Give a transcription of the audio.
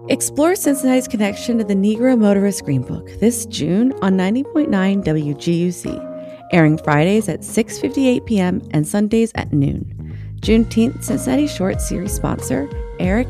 Explore Cincinnati's connection to the Negro Motorist Green Book this June on 90.9 WGUC, airing Fridays at 6:58 p.m. and Sundays at noon. Juneteenth Cincinnati Short Series sponsor, Eric